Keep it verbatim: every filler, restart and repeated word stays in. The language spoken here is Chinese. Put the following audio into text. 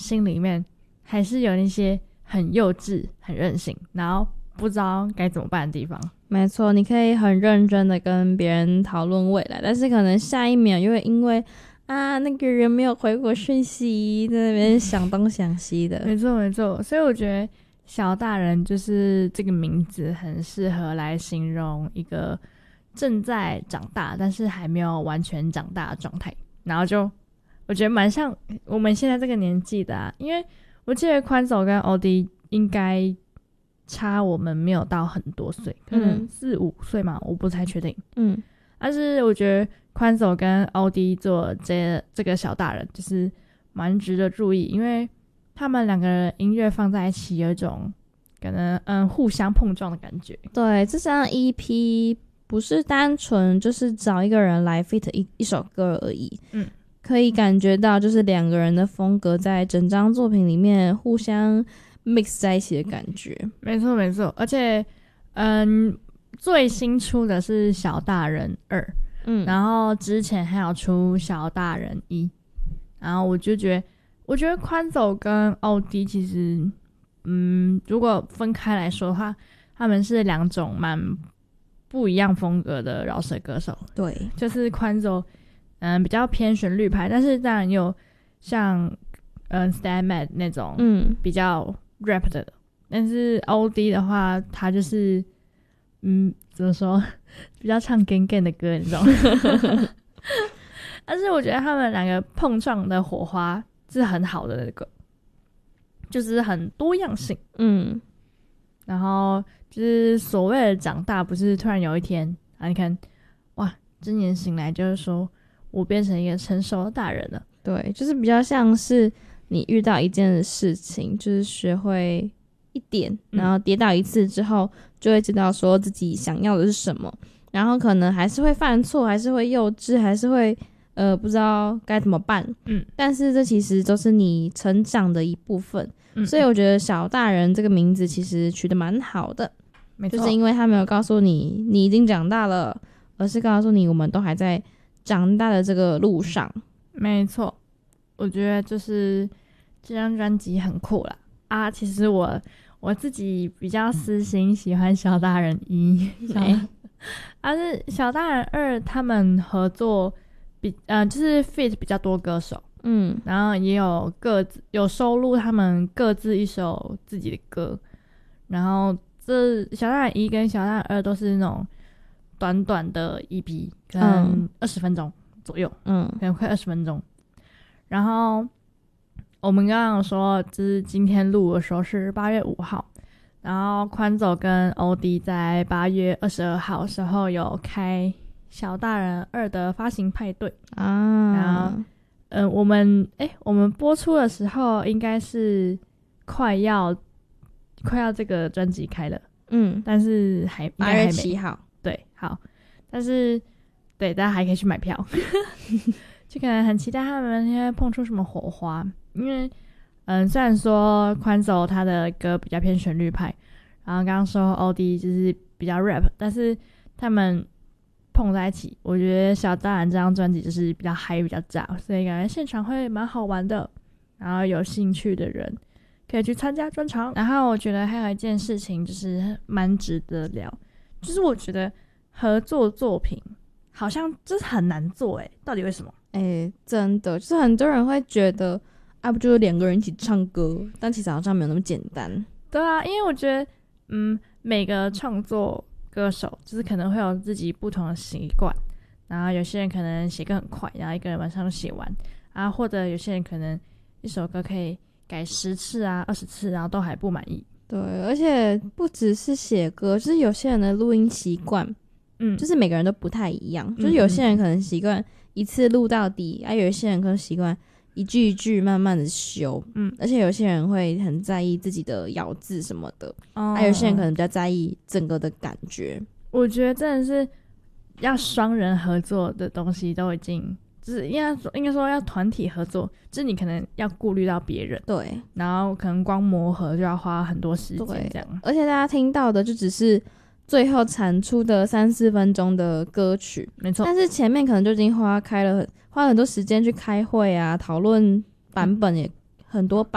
心里面还是有那些很幼稚、很任性，然后不知道该怎么办的地方。 没错，你可以很认真的跟别人讨论未来，但是可能下一秒又会因为啊那个人没有回我讯息，在那边想东想西的。 没错没错，所以我觉得小大人就是这个名字很适合来形容一个正在长大但是还没有完全长大的状态，然后就我觉得蛮像我们现在这个年纪的啊，因为我记得宽手跟欧弟应该差我们没有到很多岁，可能四五岁嘛，我不太确定。嗯，但是我觉得宽手跟欧弟做这这个小大人就是蛮值得注意，因为他们两个人音乐放在一起有一种可能嗯互相碰撞的感觉。 对，这张 E P 不是单纯就是找一个人来 fit 一, 一首歌而已，嗯，可以感觉到就是两个人的风格在整张作品里面互相 mix 在一起的感觉。 没错没错，而且嗯最新出的是小大人二，嗯，然后之前还有出小大人一，然后我就觉得我觉得宽走跟奥迪其实嗯如果分开来说的话，他们是两种蛮不一样风格的饶舌歌手。 对， 就是宽走嗯比较偏旋律派，但是当然有像嗯 Stan Mad 那种嗯比较 rap 的，但是 O D 的话他就是嗯怎么说比较唱 gang gang 的歌那种但是我觉得他们两个碰撞的火花是很好的那个，就是很多样性。嗯，然后就是所谓的长大不是突然有一天啊你看哇今年醒来就是说我变成一个成熟的大人了。 对，就是比较像是你遇到一件事情就是学会一点，然后跌倒一次之后就会知道说自己想要的是什么，然后可能还是会犯错，还是会幼稚，还是会呃不知道该怎么办，嗯，但是这其实都是你成长的一部分。嗯，所以我觉得小大人这个名字其实取得蛮好的，没错，就是因为他没有告诉你你已经长大了，而是告诉你我们都还在长大的这个路上。 没错，我觉得就是这张专辑很酷啦啊！其实我我自己比较私心喜欢小大人一，但、啊、是小大人二他们合作比呃就是 feat 比较多歌手，嗯，然后也有各自有收录他们各自一首自己的歌，然后这小大人一跟小大人二都是那种短短的 E P， 可能二十分钟左右，嗯，可能快二十分钟。然后我们刚刚有说，就是今天录的时候是八月五号，然后宽走跟欧弟在八月二十二号的时候有开小大人二的发行派对啊，然后嗯、呃，我们哎，我们播出的时候应该是快要快要这个专辑开了，嗯，但是还八月七号， 对，好，但是对大家还可以去买票。就可能很期待他们现在碰出什么火花，因为嗯，虽然说宽走他的歌比较偏旋律派，然后刚刚说 O D 就是比较 rap， 但是他们碰在一起，我觉得小大人这张专辑就是比较嗨比较炸，所以感觉现场会蛮好玩的，然后有兴趣的人可以去参加专场。然后我觉得还有一件事情就是蛮值得聊，就是我觉得合作作品好像就是很难做诶，到底为什么？ 哎、欸，真的，就是很多人会觉得啊，不就是两个人一起唱歌，但其实好像没有那么简单。 对啊，因为我觉得，嗯，每个创作歌手就是可能会有自己不同的习惯，然后有些人可能写歌很快，然后一个人晚上就写完啊，或者有些人可能一首歌可以改十次啊、二十次，然后都还不满意。 对，而且不只是写歌，就是有些人的录音习惯，嗯，就是每个人都不太一样，嗯、就是有些人可能习惯一次录到底，啊，有些人可能习惯一句一句慢慢的修，嗯，而且有些人会很在意自己的咬字什么的，哦，啊，有些人可能比较在意整个的感觉。 我觉得真的是要双人合作的东西都已经，就是应该说应该说要团体合作，就是你可能要顾虑到别人， 对， 然后可能光磨合就要花很多时间这样， 而且大家听到的就只是最后产出的三四分钟的歌曲， 没错， 但是前面可能就已经花开了花了很多时间去开会啊，讨论版本也很多版。